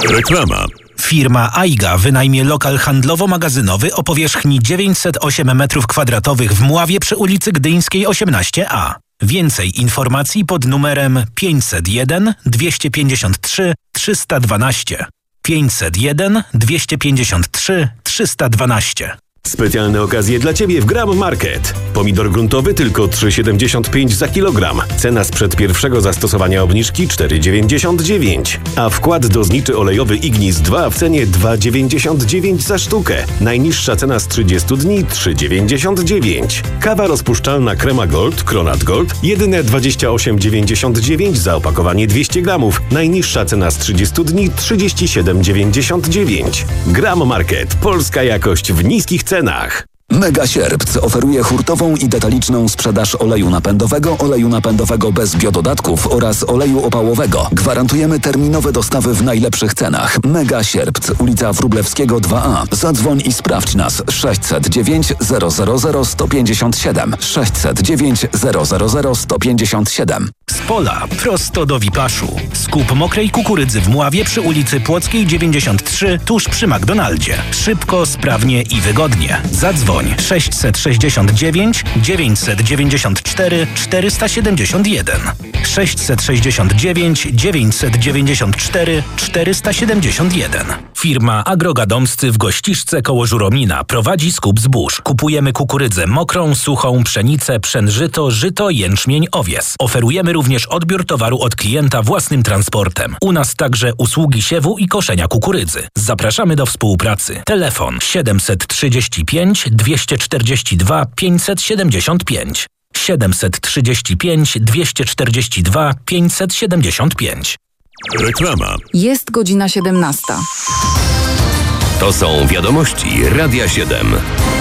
Reklama. Firma AIGA wynajmie lokal handlowo-magazynowy o powierzchni 908 m2 w Mławie przy ulicy Gdyńskiej 18A. Więcej informacji pod numerem 501 253 312. 501 253 312. Specjalne okazje dla Ciebie w Gram Market. Pomidor gruntowy tylko 3,75 za kilogram. Cena sprzed pierwszego zastosowania obniżki 4,99. A wkład do zniczy olejowy Ignis 2 w cenie 2,99 za sztukę. Najniższa cena z 30 dni 3,99. Kawa rozpuszczalna Crema Gold, Kronat Gold jedyne 28,99 za opakowanie 200 gramów. Najniższa cena z 30 dni 37,99. Gram Market. Polska jakość w niskich cenach. Mega Sierpc oferuje hurtową i detaliczną sprzedaż oleju napędowego bez biododatków oraz oleju opałowego. Gwarantujemy terminowe dostawy w najlepszych cenach. Mega Sierpc, ulica Wróblewskiego 2A. Zadzwoń i sprawdź nas 609 000 157 609 000 157. Z pola prosto do Wipaszu. Skup mokrej kukurydzy w Mławie przy ulicy Płockiej 93 tuż przy McDonaldzie. Szybko, sprawnie i wygodnie. Zadzwoń 669 994 471 669 994 471. Firma Agrogadomscy w Gościszce koło Żuromina prowadzi skup zbóż. Kupujemy kukurydzę mokrą, suchą, pszenicę, pszenżyto, żyto, jęczmień, owies. Oferujemy również odbiór towaru od klienta własnym transportem. U nas także usługi siewu i koszenia kukurydzy. Zapraszamy do współpracy. Telefon 735 242 575 735 242 575. Reklama. Jest godzina 17. To są wiadomości Radia 7.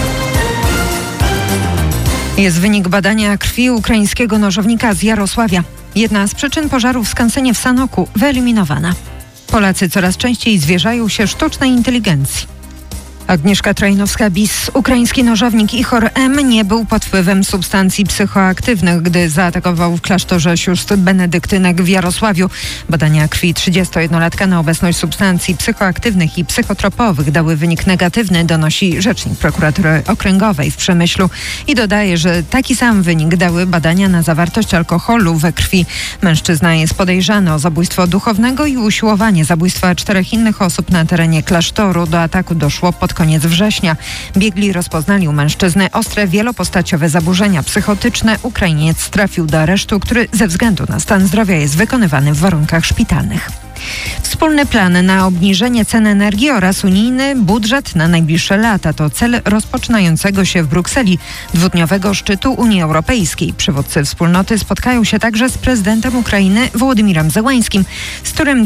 Jest wynik badania krwi ukraińskiego nożownika z Jarosławia. Jedna z przyczyn pożaru w skansenie w Sanoku wyeliminowana. Polacy coraz częściej zwierzają się sztucznej inteligencji. Agnieszka Trajnowska-Bis, ukraiński nożownik Ichor M. nie był pod wpływem substancji psychoaktywnych, gdy zaatakował w klasztorze sióstr benedyktynek w Jarosławiu. Badania krwi 31-latka na obecność substancji psychoaktywnych i psychotropowych dały wynik negatywny, donosi rzecznik prokuratury okręgowej w Przemyślu i dodaje, że taki sam wynik dały badania na zawartość alkoholu we krwi. Mężczyzna jest podejrzany o zabójstwo duchownego i usiłowanie zabójstwa 4 innych osób na terenie klasztoru. Do ataku doszło pod koniec września. Biegli rozpoznali u mężczyzny ostre wielopostaciowe zaburzenia psychotyczne. Ukrainiec trafił do aresztu, który ze względu na stan zdrowia jest wykonywany w warunkach szpitalnych. Wspólny plan na obniżenie cen energii oraz unijny budżet na najbliższe lata to cel rozpoczynającego się w Brukseli dwudniowego szczytu Unii Europejskiej. Przywódcy wspólnoty spotkają się także z prezydentem Ukrainy Wołodymirem Zełańskim, z którym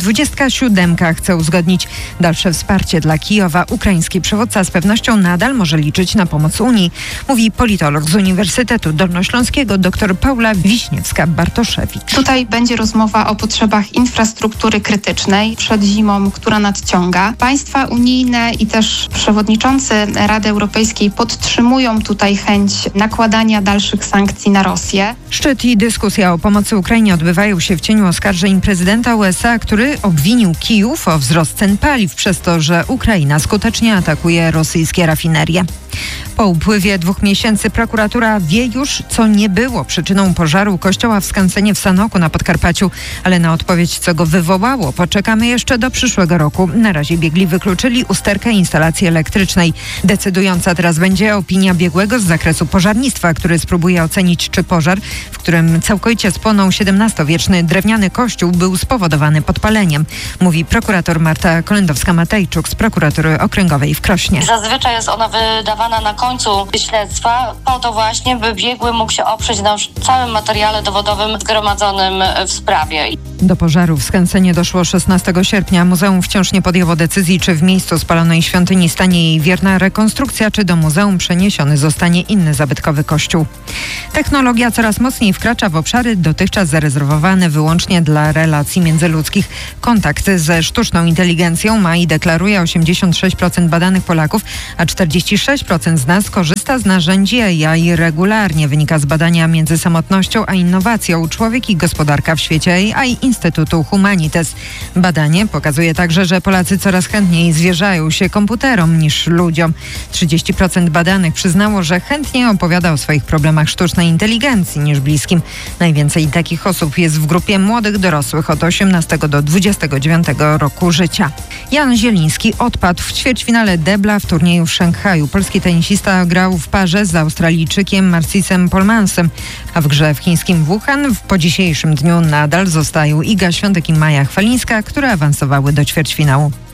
27 chce uzgodnić dalsze wsparcie dla Kijowa. Ukraiński przywódca z pewnością nadal może liczyć na pomoc Unii, mówi politolog z Uniwersytetu Dolnośląskiego dr Paula Wiśniewska-Bartoszewicz. Tutaj będzie rozmowa o potrzebach infrastruktury krytycznej przed zimą, która nadciąga. Państwa unijne i też przewodniczący Rady Europejskiej podtrzymują tutaj chęć nakładania dalszych sankcji na Rosję. Szczyt i dyskusja o pomocy Ukrainie odbywają się w cieniu oskarżeń prezydenta USA, który obwinił Kijów o wzrost cen paliw przez to, że Ukraina skutecznie atakuje rosyjskie rafinerie. Po upływie 2 miesięcy prokuratura wie już, co nie było przyczyną pożaru kościoła w skansenie w Sanoku na Podkarpaciu, ale na odpowiedź, co go wywołało, poczekamy jeszcze do przyszłego roku. Na razie biegli wykluczyli usterkę instalacji elektrycznej. Decydująca teraz będzie opinia biegłego z zakresu pożarnictwa, który spróbuje ocenić, czy pożar, w którym całkowicie spłonął XVII-wieczny drewniany kościół, był spowodowany podpaleniem, mówi prokurator Marta Kolendowska-Matejczuk z prokuratury okręgowej w Krośnie. Zazwyczaj jest ona wydawana na końcu śledztwa, po to właśnie, by biegły mógł się oprzeć na całym materiale dowodowym zgromadzonym w sprawie. Do pożaru w skansenie doszło 16 sierpnia. Muzeum wciąż nie podjęło decyzji, czy w miejscu spalonej świątyni stanie jej wierna rekonstrukcja, czy do muzeum przeniesiony zostanie inny zabytkowy kościół. Technologia coraz mocniej wkracza w obszary dotychczas zarezerwowane wyłącznie dla relacji międzyludzkich. Kontakt ze sztuczną inteligencją ma i deklaruje 86% badanych Polaków, a 46% 40% z nas korzysta z narzędzi AI regularnie, wynika z badania Między samotnością a innowacją Człowiek i gospodarka w świecie AI Instytutu Humanitas. Badanie pokazuje także, że Polacy coraz chętniej zwierzają się komputerom niż ludziom. 30% badanych przyznało, że chętniej opowiada o swoich problemach sztucznej inteligencji niż bliskim. Najwięcej takich osób jest w grupie młodych dorosłych od 18 do 29 roku życia. Jan Zieliński odpadł w ćwierćfinale debla w turnieju w Szanghaju. Polski tenisista grał w parze z Australijczykiem Marcisem Polmansem, a w grze w chińskim Wuhan po dzisiejszym dniu nadal zostają Iga Świątek i Maja Chwalińska, które awansowały do ćwierćfinału.